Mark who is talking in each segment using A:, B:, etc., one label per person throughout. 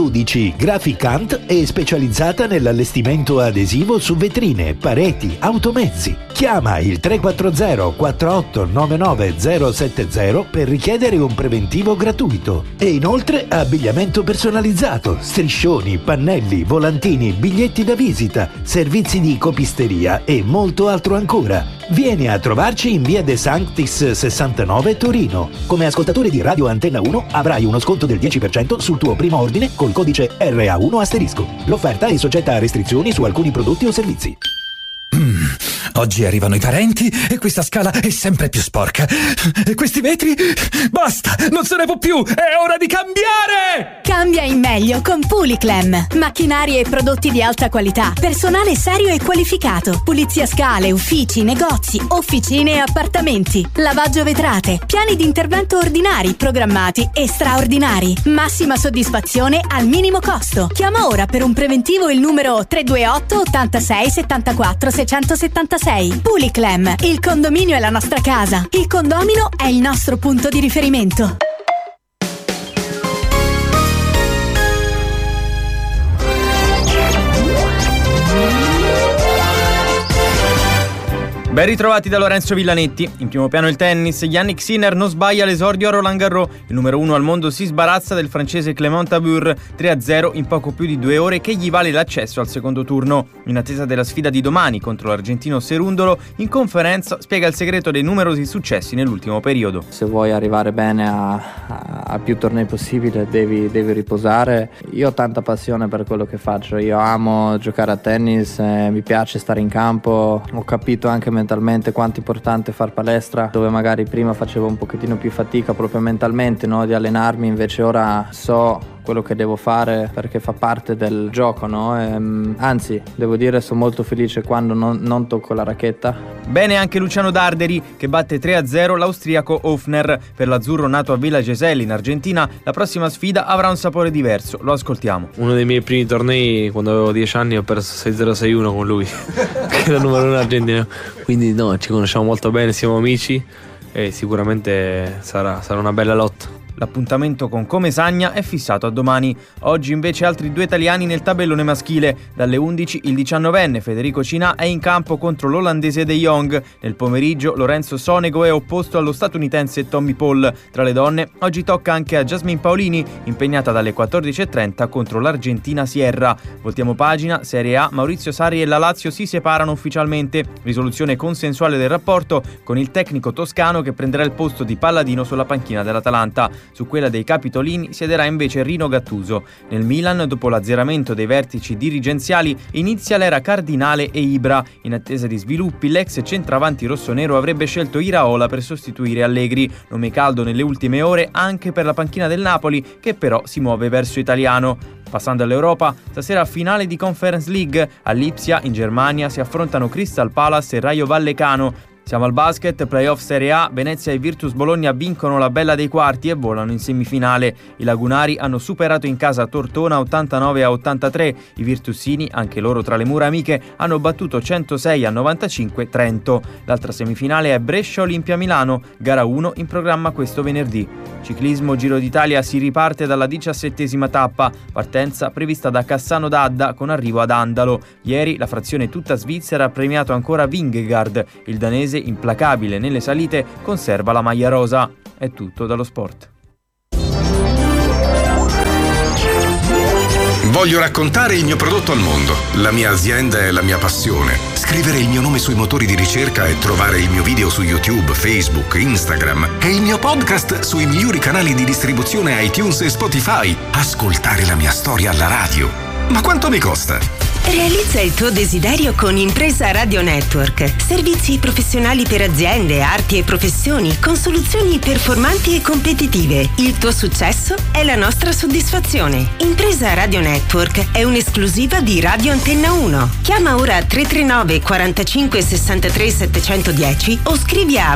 A: 12 Graficant è specializzata nell'allestimento adesivo su vetrine, pareti, automezzi. Chiama il 340 4899 070 per richiedere un preventivo gratuito. E inoltre abbigliamento personalizzato, striscioni, pannelli, volantini, biglietti da visita, servizi di copisteria e molto altro ancora. Vieni a trovarci in via De Sanctis 69 Torino. Come ascoltatore di Radio Antenna 1 avrai uno sconto del 10% sul tuo primo ordine col codice RA1**. L'offerta è soggetta a restrizioni su alcuni prodotti o servizi.
B: Oggi arrivano i parenti e questa scala è sempre più sporca. E questi vetri? Basta, non se ne può più, è ora di cambiare!
C: Cambia in meglio con Puliclem. Macchinari e prodotti di alta qualità, personale serio e qualificato, pulizia scale, uffici, negozi, officine e appartamenti, lavaggio vetrate, piani di intervento ordinari, programmati e straordinari. Massima soddisfazione al minimo costo. Chiama ora per un preventivo il numero 328 86 74 676. Puliclem, il condominio è la nostra casa, il condomino è il nostro punto di riferimento.
D: Ben ritrovati da Lorenzo Villanetti. In primo piano il tennis. Yannick Sinner non sbaglia l'esordio a Roland Garros. Il numero 1 al mondo si sbarazza del francese Clément Tabur 3-0 in poco più di 2 ore, che gli vale l'accesso al secondo turno. In attesa della sfida di domani contro l'argentino Cerúndolo, in conferenza spiega il segreto dei numerosi successi nell'ultimo periodo.
E: Se vuoi arrivare bene a più tornei possibile devi riposare. Io ho tanta passione per quello che faccio. Io amo giocare a tennis, mi piace stare in campo. Ho capito anche mentalmente quanto è importante far palestra, dove magari prima facevo un pochettino più fatica proprio mentalmente, no, di allenarmi, invece ora so quello che devo fare perché fa parte del gioco, no? Anzi, devo dire, sono molto felice quando non tocco la racchetta.
D: Bene anche Luciano Darderi, che batte 3-0 l'austriaco Hofner. Per l'azzurro nato a Villa Gesell in Argentina, la prossima sfida avrà un sapore diverso. Lo ascoltiamo.
F: Uno dei miei primi tornei, quando avevo 10 anni, ho perso 6-0-6-1 con lui, che era il numero 1 argentino. Quindi no, ci conosciamo molto bene, siamo amici e sicuramente sarà una bella lotta.
D: L'appuntamento con Comesaña è fissato a domani. Oggi invece altri 2 italiani nel tabellone maschile. Dalle 11 il 19enne Federico Cinà è in campo contro l'olandese De Jong. Nel pomeriggio Lorenzo Sonego è opposto allo statunitense Tommy Paul. Tra le donne oggi tocca anche a Jasmine Paolini, impegnata dalle 14:30 contro l'Argentina Sierra. Voltiamo pagina. Serie A. Maurizio Sarri e la Lazio si separano ufficialmente. Risoluzione consensuale del rapporto con il tecnico toscano che prenderà il posto di Palladino sulla panchina dell'Atalanta. Su quella dei capitolini siederà invece Rino Gattuso. Nel Milan, dopo l'azzeramento dei vertici dirigenziali, inizia l'era Cardinale e Ibra. In attesa di sviluppi, l'ex centravanti rossonero avrebbe scelto Iraola per sostituire Allegri, nome caldo nelle ultime ore anche per la panchina del Napoli, che però si muove verso italiano. Passando all'Europa, stasera finale di Conference League. A Lipsia, in Germania, si affrontano Crystal Palace e Rayo Vallecano. Siamo al basket, playoff Serie A, Venezia e Virtus Bologna vincono la bella dei quarti e volano in semifinale. I lagunari hanno superato in casa Tortona 89-83, i virtussini, anche loro tra le mura amiche, hanno battuto 106-95 Trento. L'altra semifinale è Brescia-Olimpia Milano, gara 1 in programma questo venerdì. Ciclismo Giro d'Italia, si riparte dalla 17ª tappa, partenza prevista da Cassano d'Adda con arrivo ad Andalo. Ieri la frazione tutta svizzera ha premiato ancora Vingegaard, il danese implacabile nelle salite conserva la maglia rosa. È tutto dallo sport.
G: Voglio raccontare il mio prodotto al mondo. La mia azienda è la mia passione. Scrivere il mio nome sui motori di ricerca e trovare il mio video su YouTube, Facebook, Instagram e il mio podcast sui migliori canali di distribuzione iTunes e Spotify. Ascoltare la mia storia alla radio. Ma quanto mi costa?
H: Realizza il tuo desiderio con Impresa Radio Network. Servizi professionali per aziende, arti e professioni con soluzioni performanti e competitive. Il tuo successo è la nostra soddisfazione. Impresa Radio Network è un'esclusiva di Radio Antenna 1. Chiama ora 339 45 63 710 o scrivi a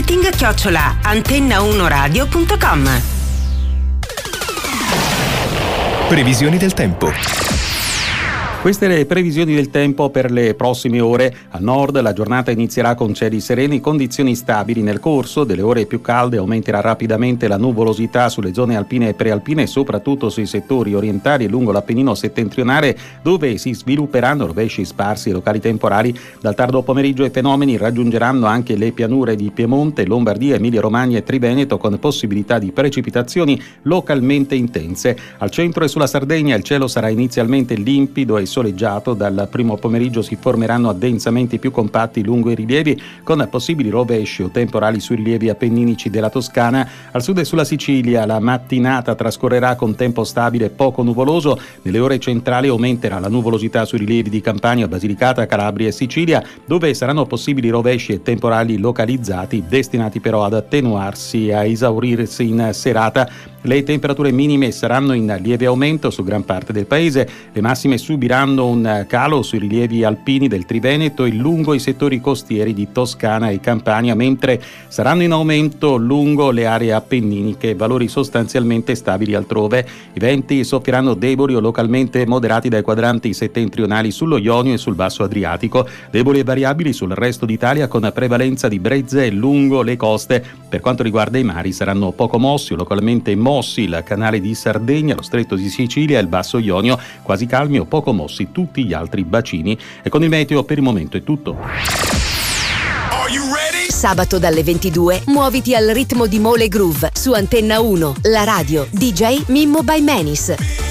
H: marketing@antenna1radio.com.
I: Previsioni del tempo. Queste le previsioni del tempo per le prossime ore. A nord la giornata inizierà con cieli sereni, condizioni stabili. Nel corso delle ore più calde aumenterà rapidamente la nuvolosità sulle zone alpine e prealpine e soprattutto sui settori orientali e lungo l'Appennino settentrionale, dove si svilupperanno rovesci sparsi e locali temporali. Dal tardo pomeriggio i fenomeni raggiungeranno anche le pianure di Piemonte, Lombardia, Emilia-Romagna e Triveneto, con possibilità di precipitazioni localmente intense. Al centro e sulla Sardegna il cielo sarà inizialmente limpido e soleggiato. Dal primo pomeriggio si formeranno addensamenti più compatti lungo i rilievi, con possibili rovesci o temporali sui rilievi appenninici della Toscana. Al sud e sulla Sicilia la mattinata trascorrerà con tempo stabile e poco nuvoloso. Nelle ore centrali aumenterà la nuvolosità sui rilievi di Campania, Basilicata, Calabria e Sicilia, dove saranno possibili rovesci e temporali localizzati, destinati però ad attenuarsi e a esaurirsi in serata. Le temperature minime saranno in lieve aumento su gran parte del paese, le massime subiranno un calo sui rilievi alpini del Triveneto e lungo i settori costieri di Toscana e Campania, mentre saranno in aumento lungo le aree appenniniche, valori sostanzialmente stabili altrove. I venti soffieranno deboli o localmente moderati dai quadranti settentrionali sullo Ionio e sul basso Adriatico, deboli e variabili sul resto d'Italia, con prevalenza di brezze lungo le coste. Per quanto riguarda i mari saranno poco mossi o localmente mossi il canale di Sardegna, lo stretto di Sicilia e il basso Ionio, quasi calmi o poco mossi tutti gli altri bacini. E con il meteo per il momento è tutto.
J: Sabato dalle 22 muoviti al ritmo di Mole Groove su Antenna 1, la radio DJ Mimmo by Menis.